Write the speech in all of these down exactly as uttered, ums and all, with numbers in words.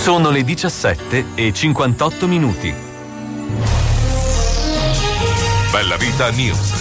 Sono le diciassette e cinquantotto minuti. Bella Vita News.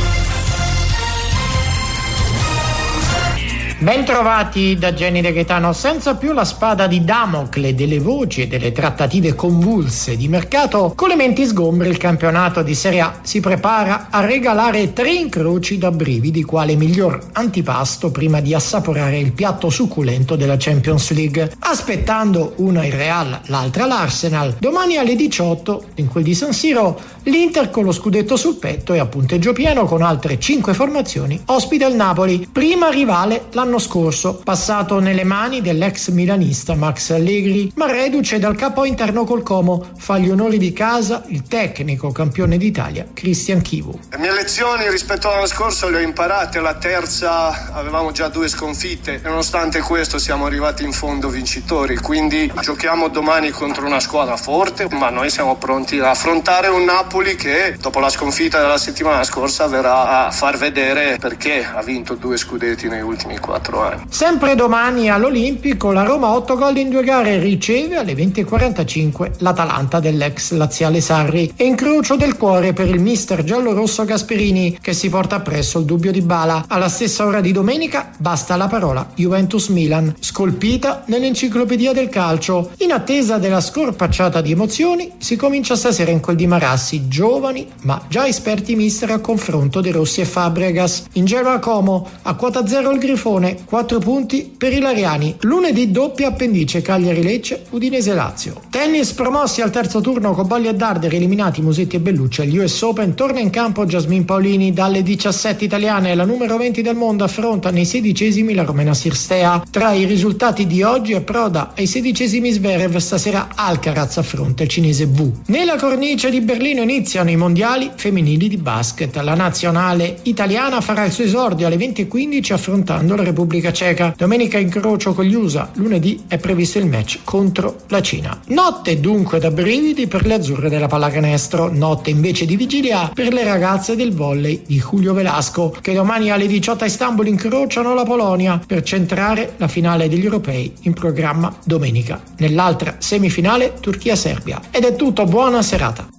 Bentrovati da Jenny De Gaetano. Senza più la spada di Damocle delle voci e delle trattative convulse di mercato, con le menti sgombri il campionato di Serie A si prepara a regalare tre incroci da brividi quale miglior antipasto prima di assaporare il piatto succulento della Champions League. Aspettando una il Real, l'altra l'Arsenal, domani alle diciotto, in quel di San Siro, l'Inter con lo scudetto sul petto e a punteggio pieno con altre cinque formazioni ospita il Napoli, prima rivale l'anno scorso, passato nelle mani dell'ex milanista Max Allegri, ma reduce dal capo interno col Como, fa gli onori di casa il tecnico campione d'Italia Christian Chivu. Le mie lezioni rispetto all'anno scorso le ho imparate, la terza avevamo già due sconfitte e nonostante questo siamo arrivati in fondo vincitori, quindi giochiamo domani contro una squadra forte, ma noi siamo pronti a affrontare un Napoli che dopo la sconfitta della settimana scorsa verrà a far vedere perché ha vinto due scudetti negli ultimi quattro anni. Sempre domani all'Olimpico la Roma otto gol in due gare riceve alle venti e quarantacinque l'Atalanta dell'ex laziale Sarri e incrocio del cuore per il mister giallorosso Gasperini che si porta appresso il dubbio di Bala. Alla stessa ora di domenica basta la parola Juventus-Milan, scolpita nell'enciclopedia del calcio. In attesa della scorpacciata di emozioni si comincia stasera in quel di Marassi, giovani ma già esperti mister a confronto di Rossi e Fabregas. In Genoa Como a quota zero il Grifone, quattro punti per i Lariani. Lunedì doppia appendice Cagliari-Lecce, Udinese-Lazio. Tennis, promossi al terzo turno con Bolli e Darder eliminati Musetti e Bellucci agli U S Open, torna in campo Jasmine Paolini. Dalle diciassette italiane la numero venti del mondo affronta nei sedicesimi la romena Cirstea. Tra i risultati di oggi approda ai sedicesimi Zverev, stasera Alcaraz affronta il cinese Wu. Nella cornice di Berlino iniziano i mondiali femminili di basket. La nazionale italiana farà il suo esordio alle venti e quindici affrontando la Repubblica Ceca. Domenica incrocio con gli U S A, lunedì è previsto il match contro la Cina. Notte dunque da brividi per le azzurre della pallacanestro, notte invece di vigilia per le ragazze del volley di Julio Velasco che domani alle diciotto a Istanbul incrociano la Polonia per centrare la finale degli europei in programma domenica. Nell'altra semifinale Turchia-Serbia. Ed è tutto, buona serata.